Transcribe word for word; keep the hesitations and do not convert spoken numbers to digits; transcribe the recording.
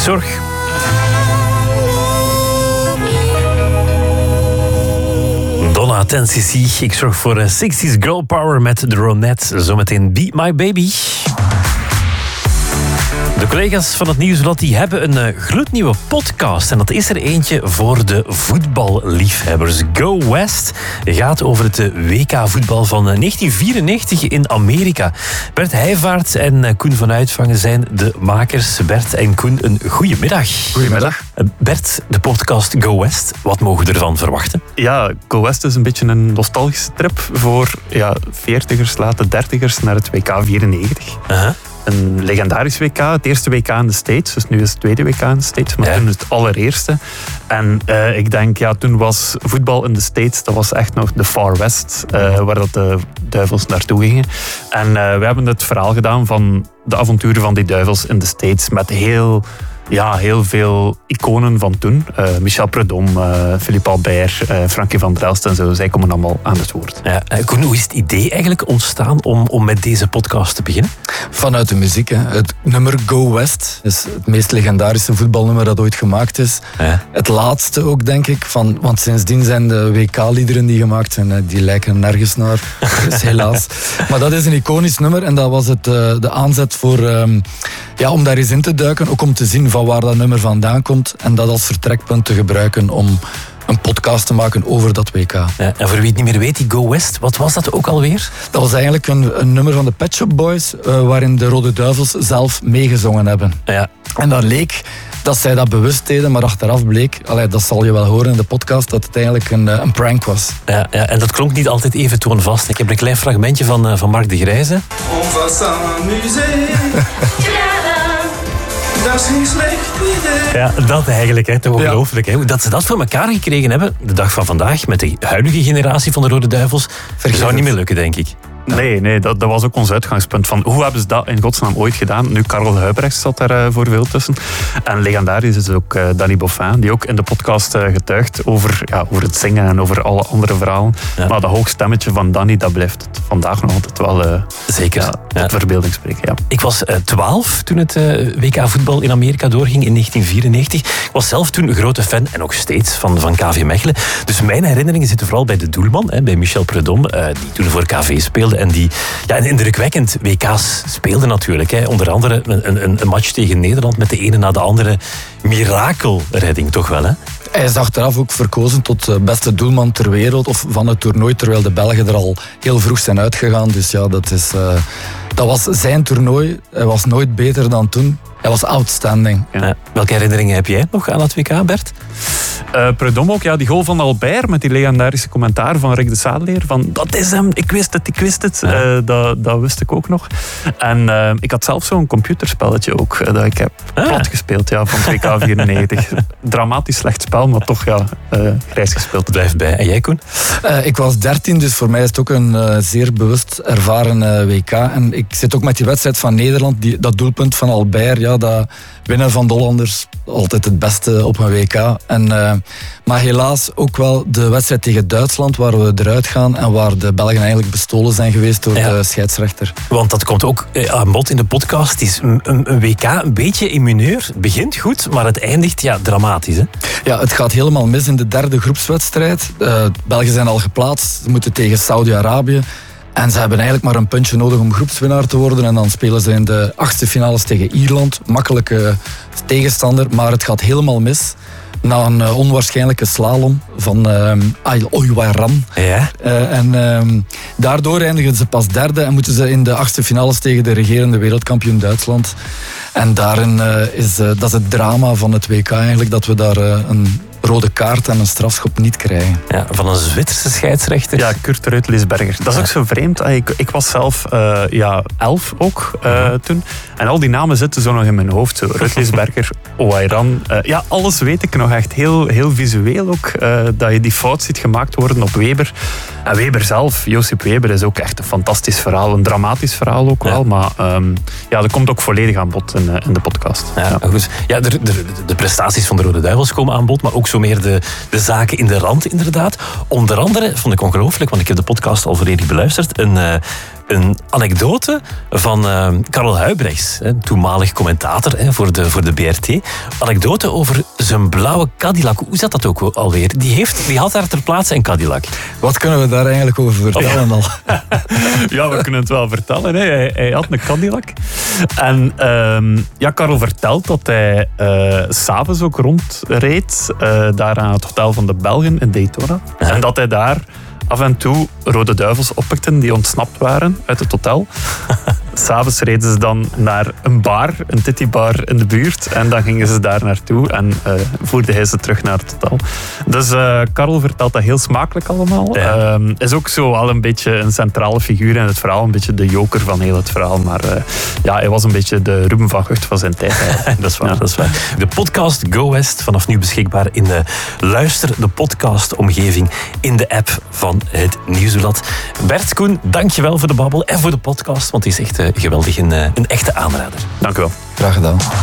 zorg. Donna ten C C. Ik zorg voor zestig's Girl Power met de Ronettes. Zometeen Be My Baby. De collega's van het Nieuwsblad die hebben een uh, gloednieuwe podcast. En dat is er eentje voor de voetballiefhebbers. Go West gaat over het W K-voetbal van negentien vierennegentig in Amerika. Bert Heijvaart en uh, Koen van Uitvangen zijn de makers. Bert en Koen, een goedemiddag. Goedemiddag. Uh, Bert, de podcast Go West, wat mogen we ervan verwachten? Ja, Go West is een beetje een nostalgische trip voor ja, veertigers, late dertigers naar het W K vierennegentig. Uh-huh. Een legendarisch W K, het eerste W K in de States. Dus nu is het tweede W K in de States, maar ja. Toen het allereerste. En uh, ik denk, ja, toen was voetbal in de States, dat was echt nog de Far West, uh, waar dat de duivels naartoe gingen. En uh, we hebben het verhaal gedaan van de avonturen van die duivels in de States met heel... Ja, heel veel iconen van toen. Uh, Michel Prudhomme, uh, Philippe Albert, uh, Frankie van Drelst en zo. Zij komen allemaal aan het woord. Ja, Koen, hoe is het idee eigenlijk ontstaan om, om met deze podcast te beginnen? Vanuit de muziek. Hè. Het nummer Go West is het meest legendarische voetbalnummer dat ooit gemaakt is. Ja. Het laatste ook, denk ik. Van, want sindsdien zijn de W K-liederen die gemaakt zijn, die lijken nergens naar. Dus helaas. Maar dat is een iconisch nummer en dat was het, uh, de aanzet voor, um, ja, om daar eens in te duiken. Ook om te zien van waar dat nummer vandaan komt en dat als vertrekpunt te gebruiken om een podcast te maken over dat W K. Ja, en voor wie het niet meer weet, die Go West, wat was dat ook alweer? Dat was eigenlijk een, een nummer van de Pet Shop Boys, uh, waarin de Rode Duivels zelf meegezongen hebben. Ja. En dat leek dat zij dat bewust deden, maar achteraf bleek, allee, dat zal je wel horen in de podcast, dat het eigenlijk een, een prank was. Ja, ja, en dat klonk niet altijd even toonvast. Ik heb een klein fragmentje van, uh, van Mark de Grijze. On va s'amuser. Dat is geen slecht idee. Ja, dat eigenlijk, hè, toch ongelooflijk. Hè. Dat ze dat voor elkaar gekregen hebben, de dag van vandaag, met de huidige generatie van de Rode Duivels, dat zou niet meer lukken, denk ik. Nee, nee dat, dat was ook ons uitgangspunt. Van hoe hebben ze dat in godsnaam ooit gedaan? Nu, Karel Huibrechts zat daar uh, voor veel tussen. En legendarisch is ook uh, Danny Boffin, die ook in de podcast uh, getuigt over, ja, over het zingen en over alle andere verhalen. Ja. Maar dat hoogstemmetje van Danny, dat blijft vandaag nog altijd wel uh, zeker ja, tot ja. verbeelding spreken. Ja. Ik was uh, twaalf toen het uh, W K-voetbal in Amerika doorging in negentien vierennegentig. Ik was zelf toen een grote fan, en nog steeds, van, van K V Mechelen. Dus mijn herinneringen zitten vooral bij de doelman, hè, bij Michel Prudhomme, uh, die toen voor K V speelde. En die ja, een indrukwekkend W K's speelde natuurlijk. Hè. Onder andere een, een, een match tegen Nederland met de ene na de andere mirakelredding, toch wel, hè? Hij is achteraf ook verkozen tot beste doelman ter wereld of van het toernooi, terwijl de Belgen er al heel vroeg zijn uitgegaan. Dus ja, dat, is, uh, dat was zijn toernooi. Hij was nooit beter dan toen. Hij was outstanding. Ja. Ja. Welke herinneringen heb jij nog aan het W K, Bert? Uh, Prudhomme ook, ja, die goal van Albert met die legendarische commentaar van Rick de Sadeleer. Van, dat is hem, ik wist het, ik wist het. Ja. Uh, dat, dat wist ik ook nog. En uh, ik had zelf zo'n computerspelletje ook, uh, dat ik heb ah. plat gespeeld, ja, van W K vierennegentig. Dramatisch slecht spel, maar toch, ja, uh, reis gespeeld. Blijf bij. En jij, Koen? Uh, ik was dertien, dus voor mij is het ook een uh, zeer bewust ervaren uh, W K. En ik zit ook met die wedstrijd van Nederland, die, dat doelpunt van Albert, ja, dat winnen van de Hollanders, altijd het beste op een W K. En, uh, maar helaas ook wel de wedstrijd tegen Duitsland, waar we eruit gaan en waar de Belgen eigenlijk bestolen zijn geweest door ja. de scheidsrechter. Want dat komt ook aan bod in de podcast. Het is een, een, een W K een beetje in mineur. Het begint goed, maar het eindigt ja, dramatisch. Hè? Ja, het gaat helemaal mis in de derde groepswedstrijd. Uh, Belgen zijn al geplaatst. Ze moeten tegen Saudi-Arabië. En ze hebben eigenlijk maar een puntje nodig om groepswinnaar te worden. En dan spelen ze in de achtste finales tegen Ierland. Makkelijke tegenstander, maar het gaat helemaal mis. Na een uh, onwaarschijnlijke slalom van uh, Ayl Oywaran. Ja. Uh, en uh, daardoor eindigen ze pas derde en moeten ze in de achtste finales tegen de regerende wereldkampioen Duitsland. En daarin uh, is uh, dat is het drama van het W K eigenlijk, dat we daar uh, een rode kaart en een strafschop niet krijgen. Ja, van een Zwitserse scheidsrechter. Ja, Kurt Reutlisberger. Dat is ja. ook zo vreemd. Ik, ik was zelf uh, ja, elf ook uh, uh-huh. toen. En al die namen zitten zo nog in mijn hoofd. Zo. Reutlisberger, Oairan. Uh, ja, alles weet ik nog echt heel, heel visueel ook. Uh, dat je die fout ziet gemaakt worden op Weber. En Weber zelf, Josip Weber, is ook echt een fantastisch verhaal. Een dramatisch verhaal ook wel. Ja. Maar um, ja, dat komt ook volledig aan bod in, uh, in de podcast. Ja, ja. Goed. Ja, de, de, de prestaties van de Rode Duivels komen aan bod, maar ook zo meer de, de zaken in de rand inderdaad. Onder andere, vond ik ongelooflijk, want ik heb de podcast al volledig beluisterd, een uh, een anekdote van uh, Karel Huybrechts, hè, toenmalig commentator hè, voor, de, voor de B R T. Anekdote over zijn blauwe Cadillac. Hoe zat dat ook alweer? Die, heeft, die had daar ter plaatse een Cadillac. Wat kunnen we daar eigenlijk over vertellen al? Ja, we kunnen het wel vertellen. Hè. Hij, hij had een Cadillac. En um, ja, Karel vertelt dat hij uh, s'avonds ook rondreed, uh, daar aan het Hotel van de Belgen in Daytona. Ja. En dat hij daar af en toe Rode Duivels oppikten die ontsnapt waren uit het hotel. S'avonds reden ze dan naar een bar, een tittybar in de buurt. En dan gingen ze daar naartoe en uh, voerde hij ze terug naar het hotel. Dus uh, Karel vertelt dat heel smakelijk allemaal. Ja. Uh, is ook zo wel een beetje een centrale figuur in het verhaal. Een beetje de joker van heel het verhaal. Maar uh, ja, hij was een beetje de Ruben van Gucht van zijn tijd. dat is waar, ja. dat is waar. De podcast Go West, vanaf nu beschikbaar in de Luister, de podcast-omgeving in de app van het Nieuwsblad. Bert, Koen, dankjewel voor de babbel en voor de podcast, want die is echt uh, geweldig, een, uh, een echte aanrader. Dank u wel. Graag gedaan.